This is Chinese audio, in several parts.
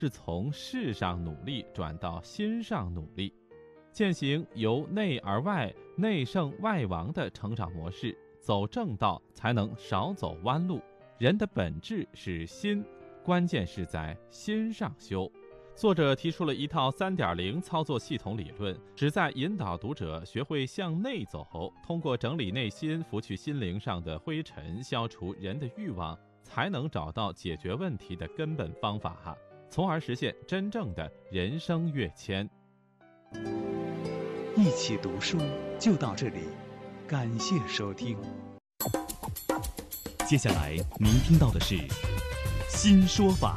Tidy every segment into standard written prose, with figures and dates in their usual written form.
是从事上努力转到心上努力，践行由内而外、内圣外王的成长模式，走正道才能少走弯路。人的本质是心，关键是在心上修。作者提出了一套 3.0 操作系统理论，旨在引导读者学会向内走，通过整理内心，拂去心灵上的灰尘，消除人的欲望，才能找到解决问题的根本方法，从而实现真正的人生跃迁。 一起读书就到这里，感谢收听。接下来您听到的是新说法。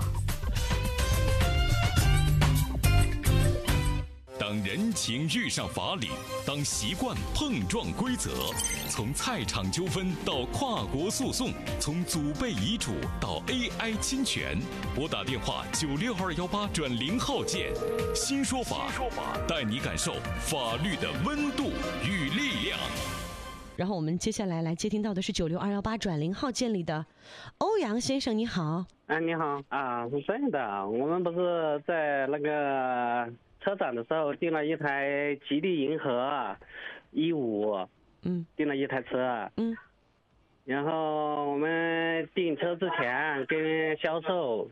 当人情遇上法理，当习惯碰撞规则，从菜场纠纷到跨国诉讼，从祖辈遗嘱到 AI 侵权，拨打电话96218转0号键，新说法带你感受法律的温度与力量。 然后我们接下来接听到的是96218转0号键里的欧阳先生，你好。 你好啊，是这样的，我们不是在那个车展的时候订了一台吉利银河15，订了一台车，然后我们订车之前跟销售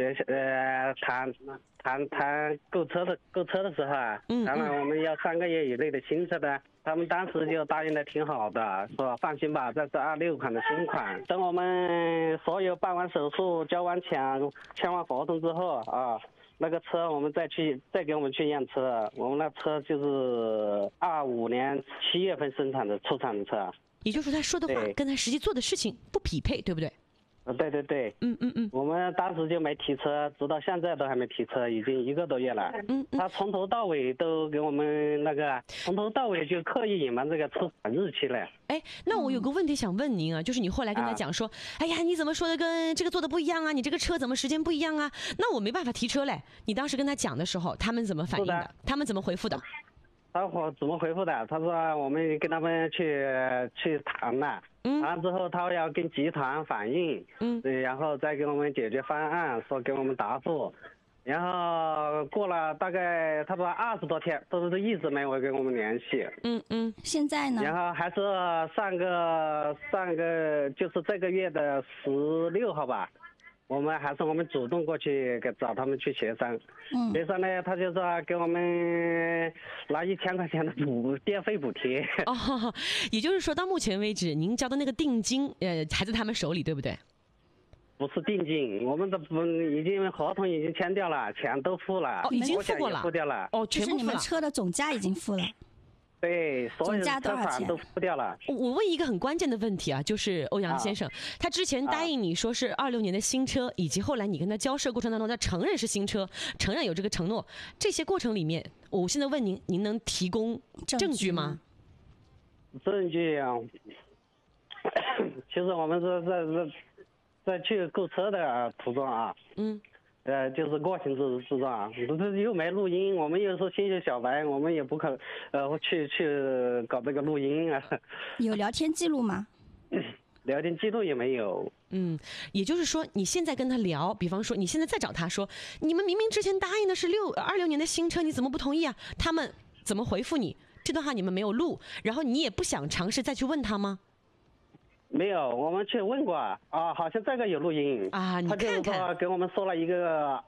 谈购车的时候当然我们要3个月以内的新车的，他们当时就答应的挺好的，说放心吧，这是26款的新款。等我们所有办完手术、交完钱、签完合同之后那个车我们再给我们去验车，我们那车就是25年7月份生产的出厂的车。 也就是说他说的话跟他实际做的事情不匹配，对不对？ 对，我们当时就没提车，直到现在都还没提车，已经1个多月了。他从头到尾都给我们从头到尾就刻意隐瞒这个出厂日期了。 那我有个问题想问您啊，就是你后来跟他讲说，哎呀，你怎么说的跟这个做的不一样啊？你这个车怎么时间不一样啊？那我没办法提车嘞。你当时跟他讲的时候，他们怎么反应的？他们怎么回复的？ 他怎么回复的？他说我们跟他们去谈了，谈之后他要跟集团反映，然后再给我们解决方案，说给我们答复。然后过了大概他说20多天，都是一直没有跟我们联系。 现在呢？ 然后还是上个就是这个月的16号吧。我们主动过去找他们去协商，协商呢，他就说给我们拿1000块钱的电费补贴。 也就是说到目前为止，您交的那个定金，还在他们手里，对不对？ 不是定金，我们已经合同已经签掉了，钱都付了， 已经付过了， 付掉了， 全部付了。 就是你们车的总价已经付了。 对，所有的车款都付掉了。 我问一个很关键的问题啊，就是欧阳先生，他之前答应你说是26年的新车，以及后来你跟他交涉过程当中，他承认是新车，承认有这个承诺，这些过程里面，我现在问您，您能提供证据吗？ 证据啊，其实我们是在去购车的途中啊，就是过程之中啊，又没录音，我们又是新手小白，我们也不可去搞这个录音啊。 有聊天记录吗？ 聊天记录也没有。 也就是说你现在跟他聊，比方说你现在再找他说，你们明明之前答应的是26年的新车，你怎么不同意啊？他们怎么回复你？这段话你们没有录，然后你也不想尝试再去问他吗？ 没有，我们去问过好像这个有录音啊， 他就是说给我们说了一个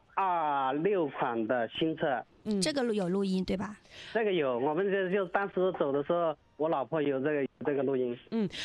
26款的新车， 这个有录音对吧？ 这个有，我们就当时走的时候，我老婆有这个录音。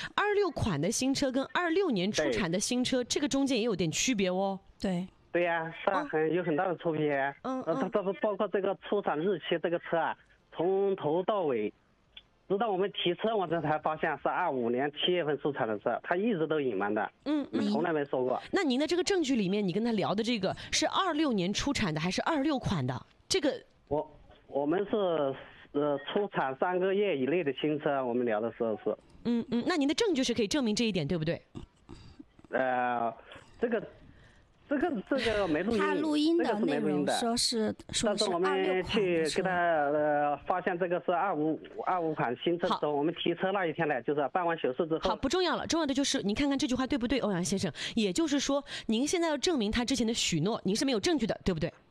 26款的新车跟26年出产的新车，这个中间也有点区别哦。 对呀，有很大的区别。它包括这个出产日期，这个车从头到尾。直到我们提车，我这才发现是25年7月份出产的车，他一直都隐瞒的，从来没说过。 那您的这个证据里面，你跟他聊的这个是26年出产的还是26款的？这个我们是出产3个月以内的新车，我们聊的时候是。 那您的证据是可以证明这一点，对不对？ 这个没录音， 他录音的内容说是但是我们去给他发现这个是25款新车的时候，我们提车那一天呢，就是办完手术之后。 好，不重要了，重要的就是您看看这句话对不对，欧阳先生？也就是说，您现在要证明他之前的许诺，您是没有证据的，对不对？